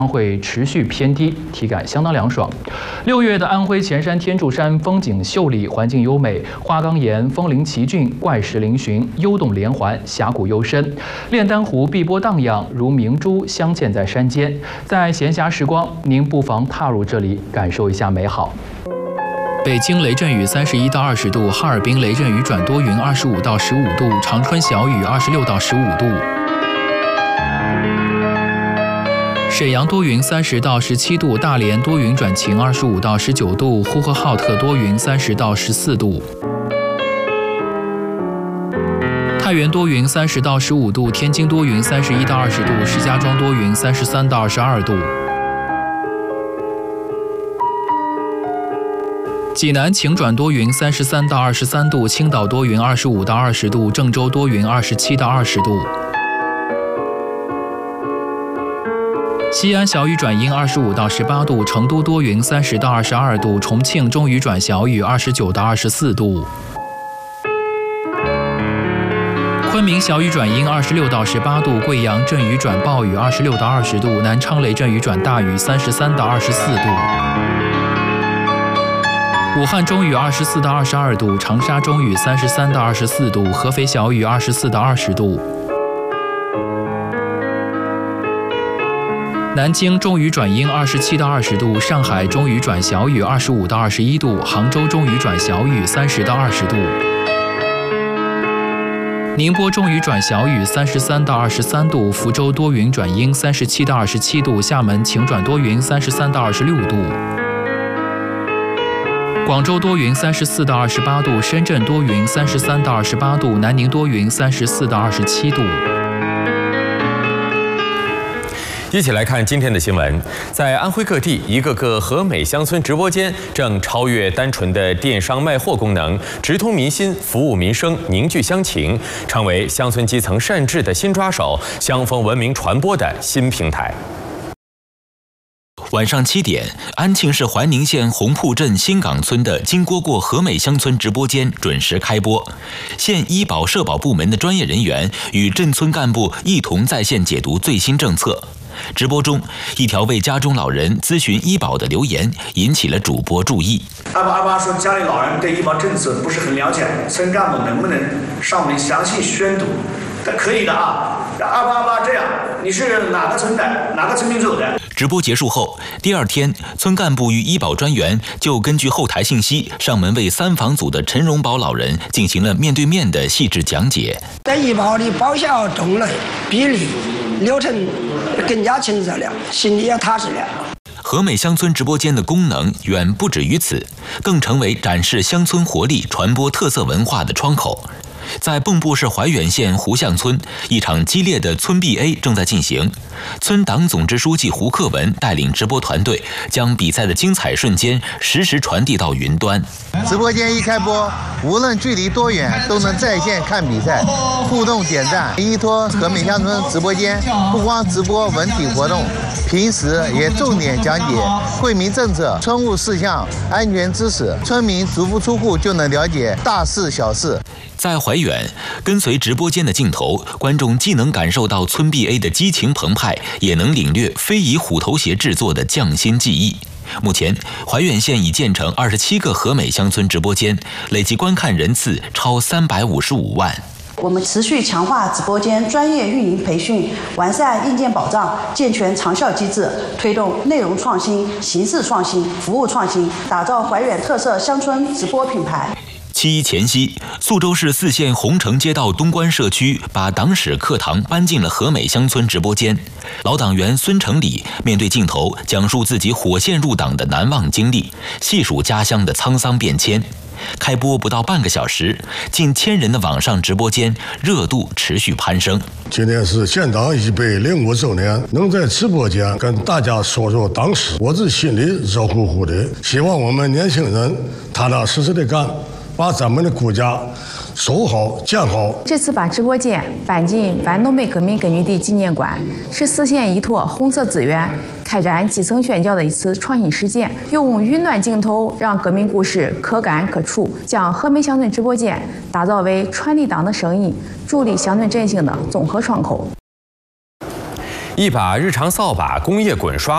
会持续偏低，体感相当凉爽。6月的安徽潜山天柱山风景秀丽，环境优美，花岗岩峰林奇峻，怪石嶙峋，幽洞连环，峡谷幽深。炼丹湖碧波荡漾，如明珠镶嵌在山间。在闲暇时光，您不妨踏入这里，感受一下美好。 北京雷阵雨31到20度，哈尔滨雷阵雨转多云25到15度，长春小雨26到15度。 沈阳多云30到17度，大连多云转晴25到19度，呼和浩特多云30到14度，太原多云30到15度，天津多云31到20度，石家庄多云33到22度，济南晴转多云33到23度，青岛多云25到20度，郑州多云27到20度。 西安小雨转阴25到18度，成都多云30到22度，重庆中雨转小雨29到24度，昆明小雨转阴26到18度，贵阳阵雨转暴雨26到20度，南昌雷阵雨转大雨33到24度，武汉中雨24到22度，长沙中雨33到24度，合肥小雨24到20度。 南京中雨转阴27到20度，上海中雨转小雨25到21度，杭州中雨转小雨30到20度，宁波中雨转小雨33到23度，福州多云转阴37到27度，厦门晴转多云33到26度，广州多云34到28度，深圳多云33到28度，南宁多云34到27度。 一起来看今天的新闻。在安徽各地，一个个和美乡村直播间正超越单纯的电商卖货功能，直通民心，服务民生，凝聚乡情，成为乡村基层善治的新抓手，乡风文明传播的新平台。 晚上7点，安庆市怀宁县红铺镇新岗村的金蝈蝈和美乡村直播间准时开播，县医保社保部门的专业人员与镇村干部一同在线解读最新政策。直播中，一条为家中老人咨询医保的留言引起了主播注意。 28说家里老人对医保政策不是很了解，村干部能不能上门详细宣读？可以的啊。 28这样，你是哪个村的？哪个村民走的？ 直播结束后，第二天，村干部与医保专员就根据后台信息上门为3房组的陈荣宝老人进行了面对面的细致讲解。 在医保的报销种类、比例、流程更加清澈了，心里也踏实了。 和美乡村直播间的功能远不止于此，更成为展示乡村活力、传播特色文化的窗口。 在蚌埠市怀远县湖巷村，一场激烈的村 BA 正在进行。村党总支书记胡克文带领直播团队，将比赛的精彩瞬间实时传递到云端。 直播间一开播，无论距离多远，都能在线看比赛，互动点赞。依托和美乡村直播间，不光直播文体活动，平时也重点讲解惠民政策、村务事项、安全知识，村民足不出户就能了解大事小事。 在怀远，跟随直播间的镜头，观众既能感受到村 BA 的激情澎湃，也能领略非遗虎头鞋制作的匠心技艺。目前，怀远县已建成27个和美乡村直播间，累计观看人次超355万。 我们持续强化直播间专业运营培训，完善硬件保障，健全长效机制，推动内容创新、形式创新、服务创新，打造怀远特色乡村直播品牌。 7一前夕，宿州市泗县红城街道东关社区把党史课堂搬进了和美乡村直播间。老党员孙成礼面对镜头，讲述自己火线入党的难忘经历，细数家乡的沧桑变迁。开播不到半个小时，近1000人的网上直播间热度持续攀升。 今天是建党105周年，能在直播间跟大家说说党史，我这心里热乎乎的。希望我们年轻人踏踏实实的干。 把咱们的国家守好、建好。 这次把直播间搬进皖东北革命根据地纪念馆，是泗县依托红色资源开展基层宣教的一次创新实践，用云端镜头让革命故事可感可触，将和美乡村直播间打造为传递党的声音、助力乡村振兴的综合窗口。 一把日常扫把，工业滚刷。